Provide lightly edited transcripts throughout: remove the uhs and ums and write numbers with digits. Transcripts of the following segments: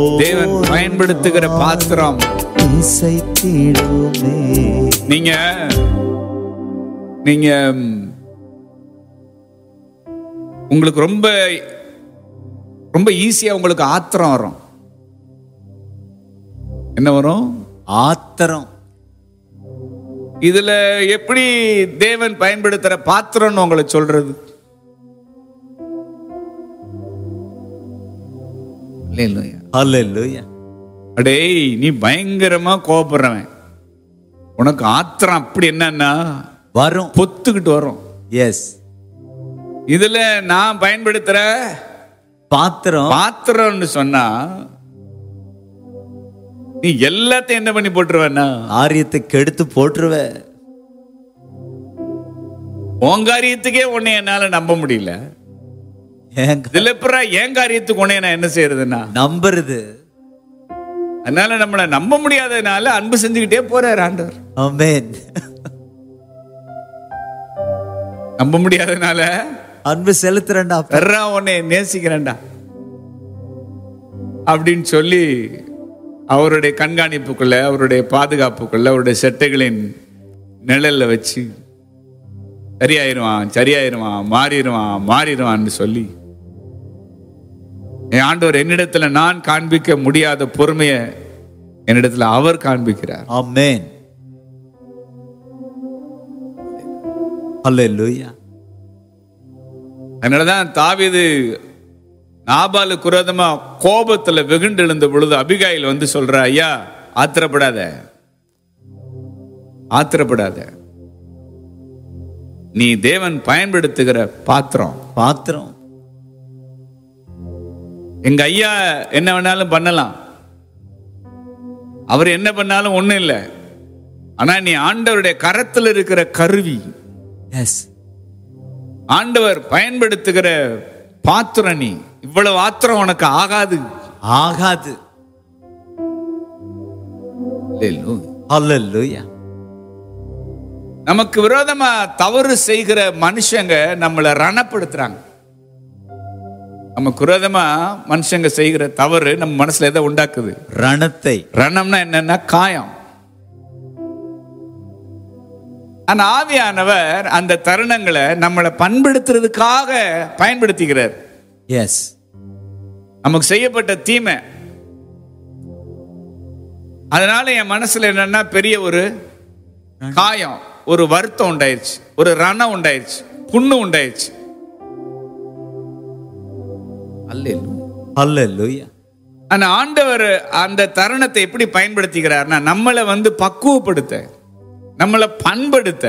தேவன் பயன்படுத்துகிற பாத்திரம். நீங்க நீங்க உங்களுக்கு ரொம்ப ரொம்ப ஈஸியா உங்களுக்கு ஆத்திரம் வரும். என்ன வரும்? ஆத்திரம். இதுல எப்படி தேவன் பயன்படுத்துற பாத்திரம்னு உங்களை சொல்றது? ஹல்லேலூயா. அடேய், நீ பயங்கரமா கோபப்படுறவன், உனக்கு ஆத்திரம் அப்படி என்னன்னா வரும், பொத்துக்கிட்டு வரும். எஸ். இதுல நான் பயன்படுத்துற பாத்திரம்னு சொன்னா நீ எல்லாத்தையும் என்ன பண்ணி போட்டுருவேன்னா காரியத்தை கெடுத்து போட்டுருவ. உன் காரியத்துக்கே உன்னை என்னால நம்ப முடியல. என் காரியத்துக்கு உன்னை நான் என்ன செய்யறதுன்னா நம்புறது. அதனால நம்மள நம்ப முடியாததுனால அன்பு செஞ்சுக்கிட்டே போறார் ஆண்டவர். ஆமென். நம்ப முடியாததுனால அன்பு செலுத்துறேன்டா, உன்னை நேசிக்கிறேன்டா அப்படின்னு சொல்லி அவருடைய கண்காணிப்புக்குள்ள, அவருடைய பாதுகாப்புக்குள்ள, அவருடைய செட்டைகளின் நிழல்ல வச்சு சரியாயிருவான் மாறிடுவான்னு சொல்லி என் ஆண்டவர் என்னிடத்துல நான் காண்பிக்க முடியாத பொறுமையை என்னிடத்துல அவர் காண்பிக்கிறார். ஆமென். ஹல்லேலூயா. அதனாலதான் தாவீது நாபாலுக்கு விரோதமா கோபத்துல வெகுண்டு எழுந்த பொழுது அபிகாயில் வந்து சொல்ற, ஐயா ஆத்திரப்படாத, நீ தேவன் பயன்படுத்துகிற பாத்திரம். எங்க ஐயா என்ன வேணாலும் பண்ணலாம், அவர் என்ன பண்ணாலும் ஒண்ணும் இல்லை. ஆனா நீ ஆண்டவருடைய கரத்தில் இருக்கிற கருவி. எஸ். ஆண்டவர் பயன்படுத்துகிற பாத்திரம். நீ இவ்வளவு ஆத்திரம் உனக்கு ஆகாது. ஹல்லேலூயா. நமக்கு விரோதமா தவறு செய்கிற மனுஷங்க நம்மளை ரணப்படுத்துறாங்க. நமக்கு விரோதமா மனுஷங்க செய்கிற தவறு நம்ம மனசுல எதை உண்டாக்குது? ரணம்னா என்னன்னா காயம். ஆனா ஆவியானவர் அந்த தருணங்களை நம்மளை பண்படுத்துறதுக்காக பயன்படுத்திக்கிறார். எஸ். நமக்கு செய்யப்பட்ட தீமை, அதனால என் மனசுல என்னன்னா பெரிய ஒரு காயம், ஒரு வருத்தம் உண்டாயிருச்சு, ஒரு ரணம் உண்டாயிருச்சு, புண்ணு உண்டாயிருச்சு. ஹல்லேலூயா. ஆனா ஆண்டவர் அந்த தருணத்தை எப்படி பயன்படுத்திக்கிறார்னா நம்மளை பக்குவப்படுத்த, நம்மளை பண்படுத்த.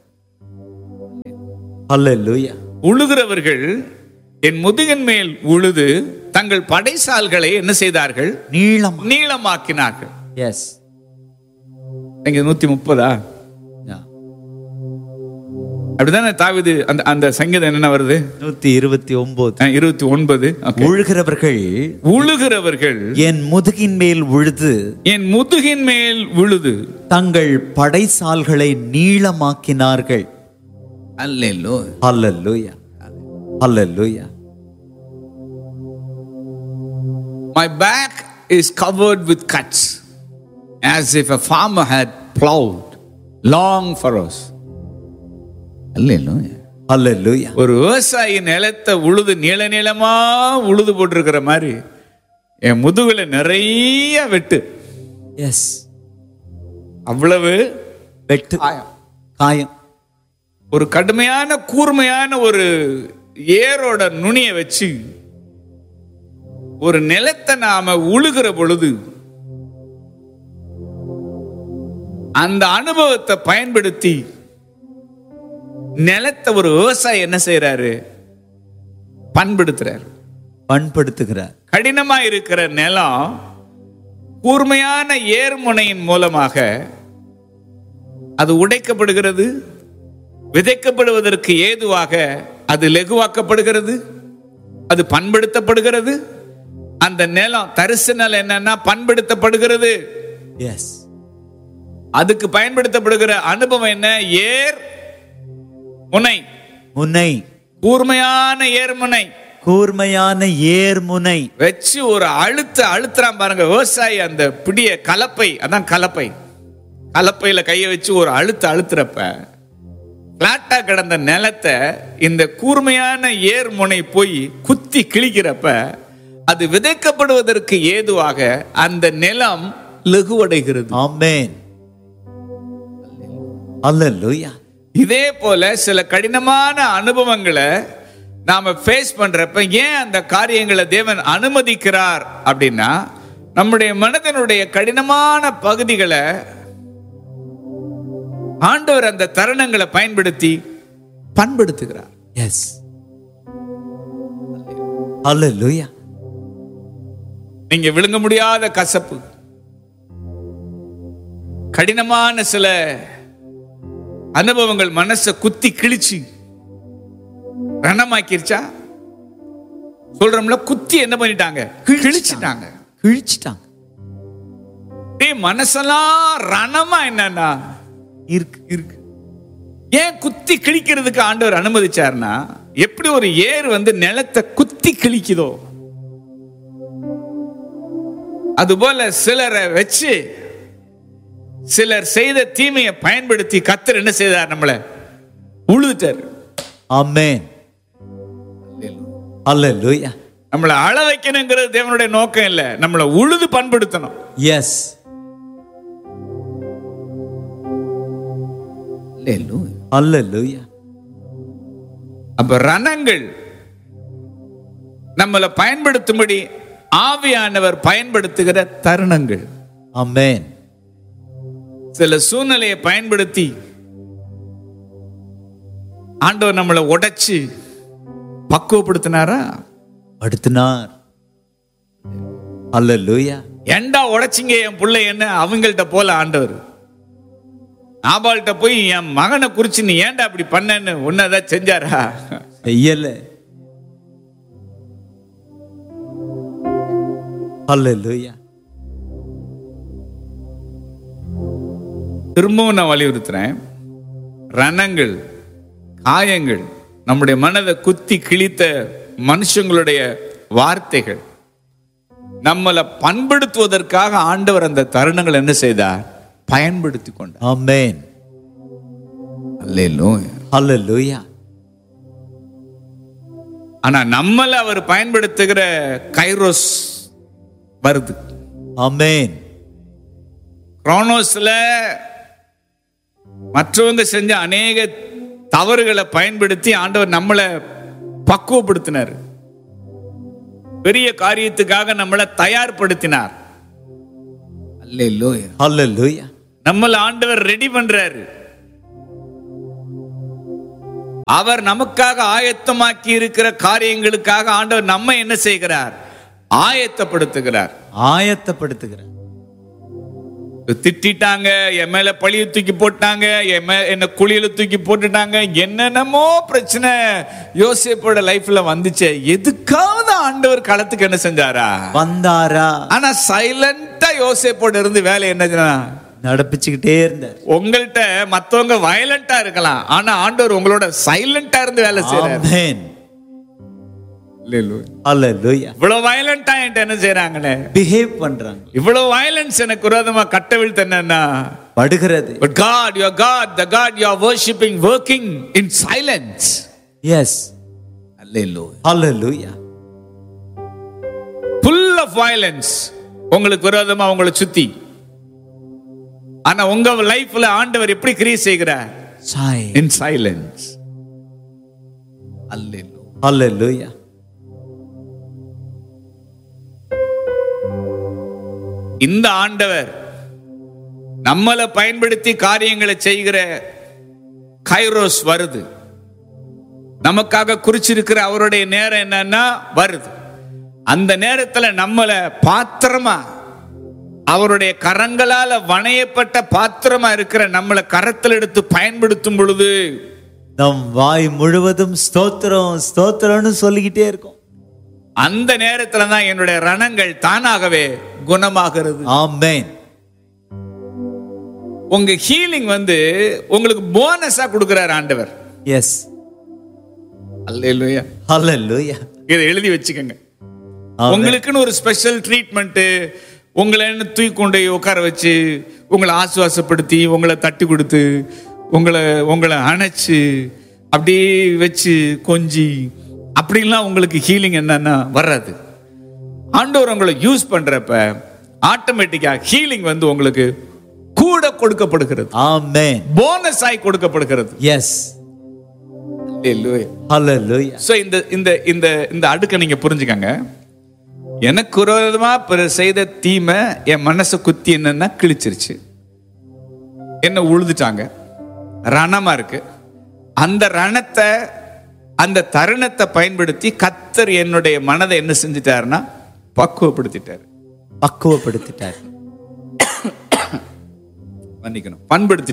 ஹல்லேலூயா. உழுகிறவர்கள் என் முதுகின் மேல் உழுது தங்கள் படைசால்களை என்ன செய்தார்கள்? நீளமாக்கினார்கள். எஸ். 130 அப்படிதானே தாவீது அந்த சங்கீதம் என்ன வருது? 129. உழுகிறவர்கள் என் முதுகின் மேல் உழுது தங்கள் படைசால்களை நீளமாக்கினார்கள். ஹல்லேலூயா. Hallelujah. My back is covered with cuts, as if a farmer had plowed long furrows. Hallelujah. ஒரு விவசாயி நிலத்தை உழுது நீளமா உழுது போட்டிருக்கிற மாதிரி என் முதுகுல நிறைய வெட்டு. எஸ். அவ்வளவு வெட்டு, காயம். ஒரு கடுமையான கூர்மையான ஒரு ஏரோட நுனியை வச்சு ஒரு நிலத்தை நாம உழுகிற பொழுது அந்த அனுபவத்தை பயன்படுத்தி நிலத்தை ஒரு விவசாயி என்ன செய்யறாரு? பண்படுத்துகிறார். கடினமா இருக்கிற நிலம் கூர்மையான ஏர்முனையின் மூலமாக அது உடைக்கப்படுகிறது, விதைக்கப்படுவதற்கு ஏதுவாக அது லெகுவாக்கப்படுகிறது, அது பண்படுத்தப்படுகிறது. அந்த நிலம், தரிசு நிலம் என்னன்னா பண்படுத்தப்படுகிறது. எஸ். அதுக்கு பயன்படுத்தப்படுகிற அனுபவம் என்ன? ஏர் முனை, கூர்மையான ஏர்முனை. கூர்மையான ஏர்முனை வச்சு ஒரு அழுத்துறான் பாருங்க விவசாயி. அந்த பிடிய கலப்பை, அதான் கலப்பை. கலப்பையில கைய வச்சு ஒரு அழுத்துறப்ப பிளாட்டா கிடந்த நிலத்தை இந்த கூர்மையான ஏர்முனை போய் குத்தி கிழிக்கிறப்ப அது விதைக்கப்படுவதற்கு ஏதுவாக அந்த நிலம் லகுவடைகிறது. ஆமென். அல்லேலூயா. இதே போல சில கடினமான அனுபவங்களை நாம ஃபேஸ் பண்றப்ப ஏன் அந்த காரியங்களை தேவன் அனுமதிக்கிறார் அப்படின்னா, நம்முடைய மனதினுடைய கடினமான பகுதிகளை ஆண்டவர் அந்த தருணங்களை பயன்படுத்தி பண்படுத்துகிறார். எஸ். அல்லேலூயா. நீங்க விழுங்க முடியாத கசப்பு, கடினமான சில அனுபவங்கள் மனசை குத்தி கிழிச்சு ரணமாக்கிருச்சா? சொல்றோம்ல, குத்தி என்ன பண்ணிட்டாங்க? கிழிச்சிட்டாங்க. மனசெல்லாம் ரணமா என்னன்னா இருக்கு. ஏன் குத்தி கிழிக்கிறதுக்கு ஆண்டவர் அனுமதிச்சார்னா, எப்படி ஒரு ஏர் வந்து நிலத்தை குத்தி கிழிக்குதோ அதுபோல சிலரை வச்சு சிலர் செய்த தீமையை பயன்படுத்தி கர்த்தர் என்ன செய்தார்? நம்மள உழுதுட்டார். ஆமென். அல்லேலூயா. நம்மள அழ வைக்கணுங்கிறது தேவனுடைய நோக்கம் இல்ல, நம்மள உழுது பண்படுத்தணும். எஸ். அல்லேலூயா. அப்ப ரணங்கள் நம்மளை பயன்படுத்தும்படி ஆவியானவர் பயன்படுத்துகிற தருணங்கள். ஆமென். சில சூழ்நிலையை பயன்படுத்தி ஆண்டவர் நம்மளை உடைச்சு பக்குவப்படுத்தினாரா? படுத்தினார். அல்லேலூயா. ஏண்டா உடைச்சிங்க என் பிள்ளை என்ன அவங்கள்ட்ட போல ஆண்டவர் நாபால்கிட்ட போய் என் மகனை குறிச்சு நீ ஏண்டா அப்படி பண்ணன்னு ஒன்னதான் செஞ்சாரா? செய்யல. அல்லேலூயா. திரும்பவும் நான் வலியுறுத்துறேன், ரணங்கள், காயங்கள், நம்முடைய மனதை குத்தி கிழித்த மனுஷங்களுடைய வார்த்தைகள் நம்மளை பண்படுத்துவதற்காக ஆண்டவர் அந்த தருணங்கள் என்ன செய்தார்? பயன்படுத்தி கொண்டார். ஆமென். அல்லேலூயா. அல்லேலூயா. ஆனா நம்மள அவர் பயன்படுத்துகிற கைரோஸ் வருது. ஆமென். குரோனோஸ்ல மற்றவங்க செஞ்ச அநேக தவறுகளை பயன்படுத்தி ஆண்டவர் நம்மளை பக்குவப்படுத்தினார். பெரிய காரியத்துக்காக நம்மளை தயார்படுத்தினார். அல்லேலூயா. அல்லேலூயா. நம்மள ஆண்டவர் ரெடி பண்றாரு. அவர் நமக்காக ஆயத்தமாக்கி இருக்கிற காரியங்களுக்காக ஆண்டவர் நம்ம என்ன செய்கிறார்? ஆயத்தப்படுத்துகிறார். ஆயத்தப்படுத்துகிறார். திட்டாங்க, என் மேல பழிய தூக்கி போட்டாங்க, என்ன குழியில தூக்கி போட்டுட்டாங்க, என்னென்னமோ பிரச்சனை யோசேப்போட லைஃப்ல வந்துச்சு. எதுக்காவது ஆண்டவர் களத்துக்கு என்ன செஞ்சாரா? வந்தாரா? ஆனா சைலண்டா யோசேப்போட இருந்து வேலை என்ன நடப்பிச்சுக்கிட்டே இருந்தார். உங்கள்கிட்ட மத்தவங்க வயலண்டா இருக்கலாம், ஆனா ஆண்டவர் உங்களோட சைலண்டா இருந்து வேலை செய்றார். ஆமென். அல்லேலூயா. இவ்வளவு வயலண்டா என்கிட்ட என்ன செய்றாங்கன்னு பிஹேவ் பண்றாங்க. இவ்வளவு வயலன்ஸ் எனக்கு விரோதமா கட்டவிழ்த்து என்னன்னா படுகிறது. But God, your God, the God you are worshiping, working in silence. Yes. Hallelujah. Hallelujah. Full of violence உங்களுக்கு விரோதமா உங்களை சுத்தி. ஆனா உங்க லைஃப்ல ஆண்டவர் எப்படி கிரியை செய்கிறார்? In silence. Hallelujah. Hallelujah. இந்த ஆண்டவர் நம்மளை பயன்படுத்தி காரியங்களை செய்கிற கைரோஸ் வருது. நமக்காக குறிச்சிருக்கிற அவருடைய நேரம் என்னன்னா வருது. அந்த நேரத்துல நம்மளை பாத்திரமா, அவருடைய கரங்களால வணையப்பட்ட பாத்திரமா இருக்கிற நம்மளை கரத்தில் எடுத்து பயன்படுத்தும் பொழுது நம் வாய் முழுவதும் ஸ்தோத்திரம் ஸ்தோத்திரம்னு சொல்லிக்கிட்டே இருக்கும். அந்த நேரத்துல தான் என்னுடைய ரணங்கள் தானாகவே குணமாகிறது. ஆமென். உங்க ஹீலிங் வந்து உங்களுக்கு போனஸா கொடுக்கிறார் ஆண்டவர். எஸ். அல்லேலூயா. அல்லேலூயா. இதை எழுதி வச்சுக்கோங்க. ஆமென். உங்களுக்குன்னு ஒரு ஸ்பெஷல் ட்ரீட்மெண்ட், உங்களை தூக்கி கொண்டு உட்கார வச்சு உங்களை ஆசுவாசப்படுத்தி உங்களை தட்டி கொடுத்து உங்களை அணைச்சு அப்படியே வச்சு கொஞ்சி அப்படிலாம் உங்களுக்கு ஹீலிங் என்னன்னா வராது. ஆண்டவர் உங்களை யூஸ் பண்றப்ப ஆட்டோமேட்டிக்கா ஹீலிங் வந்து உங்களுக்கு கூட கொடுக்கப்படுகிறது. ஆமென். போனஸ் ஆகி கொடுக்கப்படுகிறது. எஸ். ஹalleluya. ஹalleluya. சோ இந்த அடுக்க நீங்க புரிஞ்சுக்கங்க. எனக்கு விரோதமா செய்த தீமை என் மனசை குத்தி என்னன்னா கிழிச்சிருச்சு, என்ன உழுதுட்டாங்க, ரணமா இருக்கு. அந்த ரணத்தை, அந்த தருணத்தை பயன்படுத்தி கர்த்தர் என்னுடைய மனதை என்ன செஞ்சிட்டாருன்னா பக்குவப்படுத்திட்டாரு. பக்குவப்படுத்திட்டார். மன்னிக்கணும்,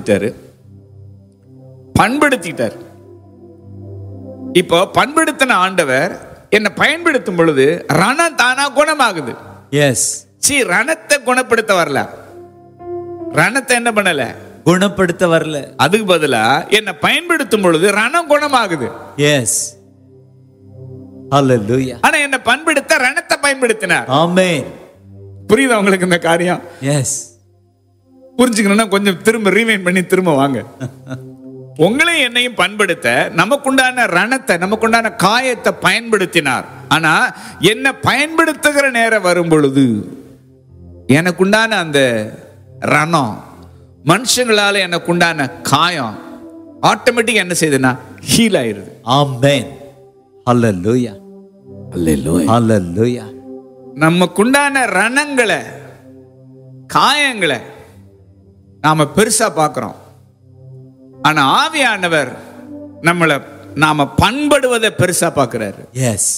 பண்படுத்திட்டாரு. இப்போ பண்படுத்தின ஆண்டவர் என்னை பயன்படுத்தும் பொழுது ரணம் தானா குணமாகுது. எஸ். ரணத்தை குணப்படுத்த வரல, ரணத்தை என்ன பண்ணல, குணப்படுத்த வரல. அதுக்கு பதிலா என்னை பயன்படுத்தும் பொழுது ரணம் குணமாகுது. எஸ். ஹalleluya. ஆனா என்னை பண்படுத்த ரணத்தை பயன்படுத்தினார். ஆமென். புரியுதா உங்களுக்கு இந்த காரியம்? எஸ். புரிஞ்சுக்கணும்னா கொஞ்சம் திரும்ப ரீவைண்ட் பண்ணி திரும்ப வாங்க. உங்களையும் என்னையும் பண்படுத்த நமக்குண்டான ரணத்தை, நமக்குண்டான காயத்தை பயன்படுத்தினார். ஆனா என்ன பயன்படுத்துகிற நேரம் வரும் பொழுது எனக்குண்டான அந்த ரணம், மனுஷங்களால எனக்குண்டான காயம் ஆட்டோமேட்டிக்கா என்ன செய்யுதுன்னா ஹீல் ஆயிருது. ஆமென். ஹalleluya. ஹalleluya. ஹalleluya. நமக்குண்டான ரணங்களை, காயங்களை நாம பெருசா பார்க்கிறோம். ஆனா ஆவியானவர் நாம பண்படுவதை பெருசா பார்க்கிறாரு. எஸ்.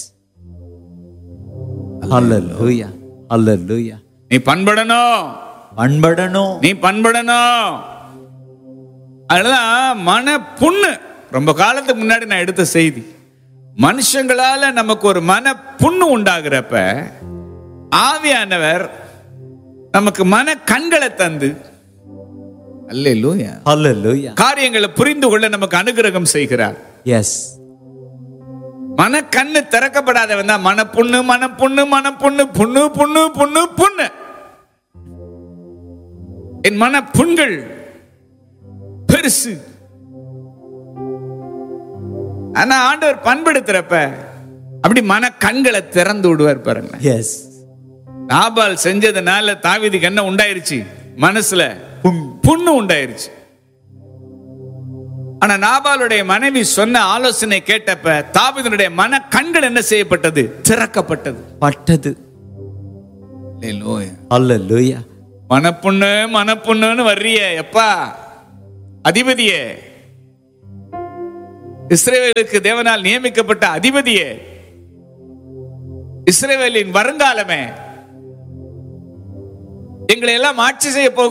ஹalleluya. ஹalleluya. நீ பண்படணும், நீ பண்படணும். அதுதான் மன புண்ணு. ரொம்ப காலத்துக்கு முன்னாடி நான் எடுத்த செய்தி. மனுஷங்களால நமக்கு ஒரு மன புண்ணு உண்டாகிறப்ப ஆவியானவர் நமக்கு மன கண்களை தந்து அல்லேலூயா, ஹalleluya, காரியங்களை புரிந்து கொள்ள நமக்கு அனுகிரகம் செய்கிறார். எஸ். மன கண்ணு திறக்கப்படாதவன் தான் மன புண்ணு, மன புண்ணு, மன புண்ணு, புண்ணு புண்ணு புண்ணு புண்ணு. என் மன புண்கள் பெருசு. ஆனா ஆண்டவர் பண்படுத்துறப்ப அப்படி மன கண்களை திறந்து விடுவார் பாருங்க. எஸ். நாபால் செஞ்சதுனால தாவீதுக்கு என்ன உண்டாயிருச்சு? மனசுல புண்ணு உண்டாயிருச்சு. ஆனா நாபாலுடைய மனைவி சொன்ன ஆலோசனை கேட்டப்ப தாவீதுடைய மன கண்கள் என்ன செய்யப்பட்டது? திறக்கப்பட்டது, பட்டது. அல்லேலூயா. மனப்புண்ணு மனப்புண்ணுன்னு வர்றியே எப்பா அதிபதியே, இஸ்ரவேலுக்கு தேவனால் நியமிக்கப்பட்ட அதிபதியே, இஸ்ரவேலின் வருங்காலமே, எங்களை எல்லாம் ஆட்சி செய்ய போக